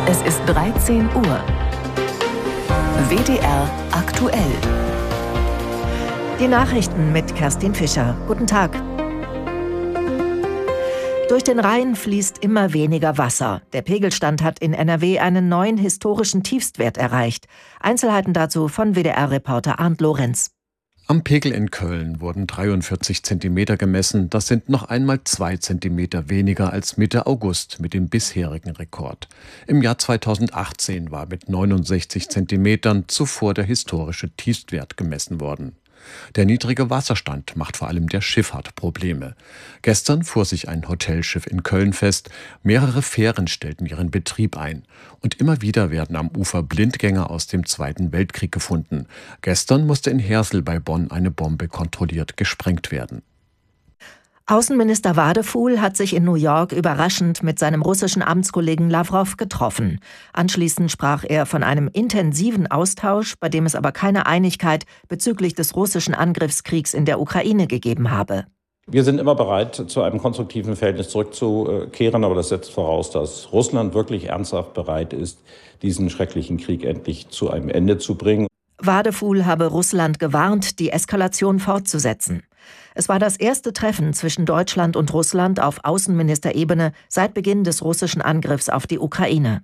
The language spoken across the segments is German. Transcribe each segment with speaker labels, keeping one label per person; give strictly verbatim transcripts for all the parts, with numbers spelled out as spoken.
Speaker 1: Es ist dreizehn Uhr. W D R aktuell.
Speaker 2: Die Nachrichten mit Kerstin Fischer. Guten Tag. Durch den Rhein fließt immer weniger Wasser. Der Pegelstand hat in N R W einen neuen historischen Tiefstwert erreicht. Einzelheiten dazu von W D R-Reporter Arndt Lorenz.
Speaker 3: Am Pegel in Köln wurden dreiundvierzig Zentimeter gemessen. Das sind noch einmal zwei Zentimeter weniger als Mitte August mit dem bisherigen Rekord. Im Jahr zweitausendachtzehn war mit neunundsechzig Zentimetern zuvor der historische Tiefstwert gemessen worden. Der niedrige Wasserstand macht vor allem der Schifffahrt Probleme. Gestern fuhr sich ein Hotelschiff in Köln fest. Mehrere Fähren stellten ihren Betrieb ein. Und immer wieder werden am Ufer Blindgänger aus dem Zweiten Weltkrieg gefunden. Gestern musste in Hersel bei Bonn eine Bombe kontrolliert gesprengt werden.
Speaker 2: Außenminister Wadefuhl hat sich in New York überraschend mit seinem russischen Amtskollegen Lawrow getroffen. Anschließend sprach er von einem intensiven Austausch, bei dem es aber keine Einigkeit bezüglich des russischen Angriffskriegs in der Ukraine gegeben habe.
Speaker 4: Wir sind immer bereit, zu einem konstruktiven Verhältnis zurückzukehren, aber das setzt voraus, dass Russland wirklich ernsthaft bereit ist, diesen schrecklichen Krieg endlich zu einem Ende zu bringen.
Speaker 2: Wadefuhl habe Russland gewarnt, die Eskalation fortzusetzen. Es war das erste Treffen zwischen Deutschland und Russland auf Außenministerebene seit Beginn des russischen Angriffs auf die Ukraine.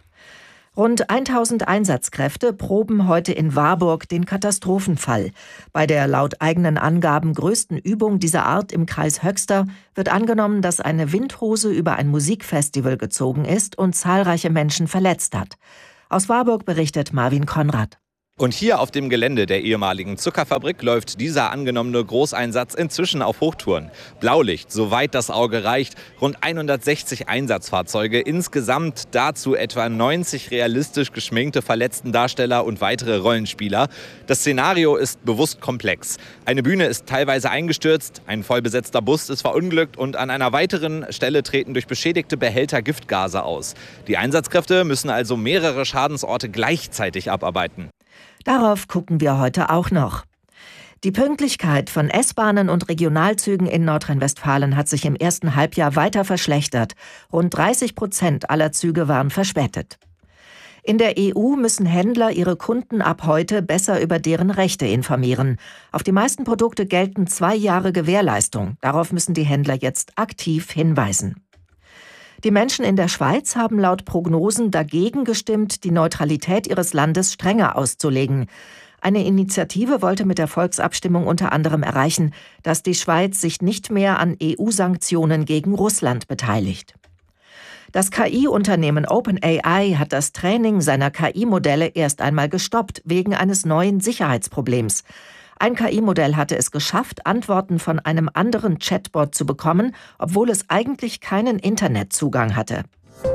Speaker 2: Rund tausend Einsatzkräfte proben heute in Warburg den Katastrophenfall. Bei der laut eigenen Angaben größten Übung dieser Art im Kreis Höxter wird angenommen, dass eine Windhose über ein Musikfestival gezogen ist und zahlreiche Menschen verletzt hat. Aus Warburg berichtet Marvin Konrad.
Speaker 5: Und hier auf dem Gelände der ehemaligen Zuckerfabrik läuft dieser angenommene Großeinsatz inzwischen auf Hochtouren. Blaulicht, soweit das Auge reicht, rund hundertsechzig Einsatzfahrzeuge, insgesamt dazu etwa neunzig realistisch geschminkte Verletztendarsteller und weitere Rollenspieler. Das Szenario ist bewusst komplex. Eine Bühne ist teilweise eingestürzt, ein vollbesetzter Bus ist verunglückt und an einer weiteren Stelle treten durch beschädigte Behälter Giftgase aus. Die Einsatzkräfte müssen also mehrere Schadensorte gleichzeitig abarbeiten.
Speaker 2: Darauf gucken wir heute auch noch. Die Pünktlichkeit von S-Bahnen und Regionalzügen in Nordrhein-Westfalen hat sich im ersten Halbjahr weiter verschlechtert. Rund dreißig Prozent aller Züge waren verspätet. In der E U müssen Händler ihre Kunden ab heute besser über deren Rechte informieren. Auf die meisten Produkte gelten zwei Jahre Gewährleistung. Darauf müssen die Händler jetzt aktiv hinweisen. Die Menschen in der Schweiz haben laut Prognosen dagegen gestimmt, die Neutralität ihres Landes strenger auszulegen. Eine Initiative wollte mit der Volksabstimmung unter anderem erreichen, dass die Schweiz sich nicht mehr an E U-Sanktionen gegen Russland beteiligt. Das K I-Unternehmen OpenAI hat das Training seiner K I-Modelle erst einmal gestoppt, wegen eines neuen Sicherheitsproblems. Ein K I-Modell hatte es geschafft, Antworten von einem anderen Chatbot zu bekommen, obwohl es eigentlich keinen Internetzugang hatte.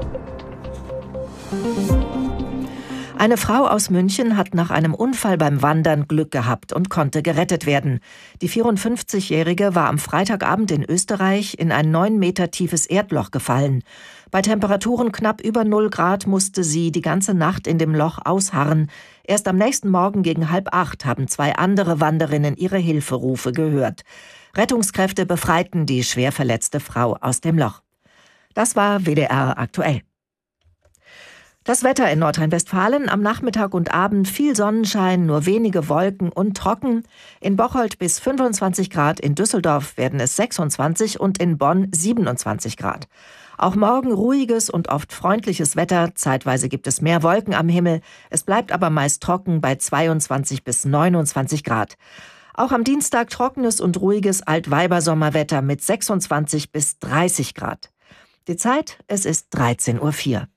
Speaker 2: Eine Frau aus München hat nach einem Unfall beim Wandern Glück gehabt und konnte gerettet werden. Die vierundfünfzigjährige war am Freitagabend in Österreich in ein neun Meter tiefes Erdloch gefallen. Bei Temperaturen knapp über null Grad musste sie die ganze Nacht in dem Loch ausharren. Erst am nächsten Morgen gegen halb acht haben zwei andere Wanderinnen ihre Hilferufe gehört. Rettungskräfte befreiten die schwer verletzte Frau aus dem Loch. Das war W D R aktuell. Das Wetter in Nordrhein-Westfalen: am Nachmittag und Abend viel Sonnenschein, nur wenige Wolken und trocken. In Bocholt bis fünfundzwanzig Grad, in Düsseldorf werden es sechsundzwanzig und in Bonn siebenundzwanzig Grad. Auch morgen ruhiges und oft freundliches Wetter, zeitweise gibt es mehr Wolken am Himmel. Es bleibt aber meist trocken bei zweiundzwanzig bis neunundzwanzig Grad. Auch am Dienstag trockenes und ruhiges Altweibersommerwetter mit sechsundzwanzig bis dreißig Grad. Die Zeit: es ist dreizehn Uhr vier.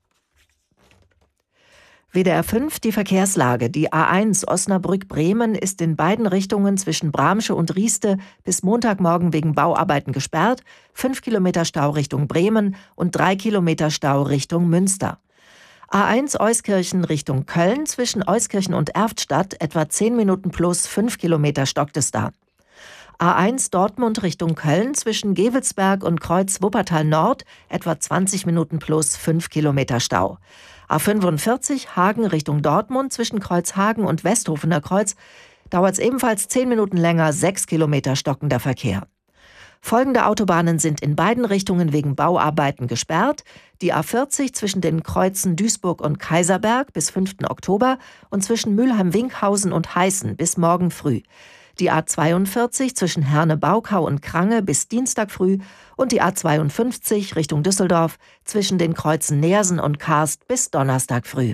Speaker 2: W D R fünf, die Verkehrslage. Die A eins Osnabrück-Bremen ist in beiden Richtungen zwischen Bramsche und Rieste bis Montagmorgen wegen Bauarbeiten gesperrt. Fünf Kilometer Stau Richtung Bremen und drei Kilometer Stau Richtung Münster. A eins Euskirchen Richtung Köln zwischen Euskirchen und Erftstadt etwa zehn Minuten plus fünf Kilometer stockt es da. A eins Dortmund Richtung Köln zwischen Gevelsberg und Kreuz Wuppertal Nord etwa zwanzig Minuten plus fünf Kilometer Stau. A fünfundvierzig Hagen Richtung Dortmund zwischen Kreuzhagen und Westhofener Kreuz dauert es ebenfalls zehn Minuten länger, sechs Kilometer stockender Verkehr. Folgende Autobahnen sind in beiden Richtungen wegen Bauarbeiten gesperrt: die A vierzig zwischen den Kreuzen Duisburg und Kaiserberg bis fünften Oktober und zwischen Mülheim-Winkhausen und Heißen bis morgen früh, die A zweiundvierzig zwischen Herne-Baukau und Krange bis Dienstag früh und die A zweiundfünfzig Richtung Düsseldorf zwischen den Kreuzen Neersen und Karst bis Donnerstag früh.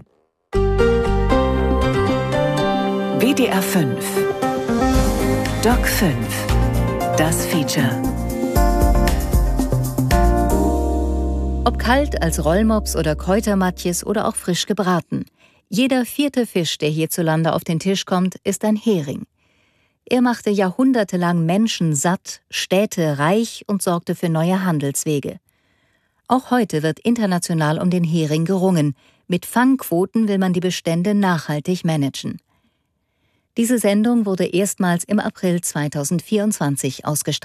Speaker 1: W D R fünf Doc fünf, das Feature.
Speaker 6: Ob kalt als Rollmops oder Kräutermatjes oder auch frisch gebraten. Jeder vierte Fisch, der hierzulande auf den Tisch kommt, ist ein Hering. Er machte jahrhundertelang Menschen satt, Städte reich und sorgte für neue Handelswege. Auch heute wird international um den Hering gerungen. Mit Fangquoten will man die Bestände nachhaltig managen. Diese Sendung wurde erstmals im April zweitausendvierundzwanzig ausgestrahlt.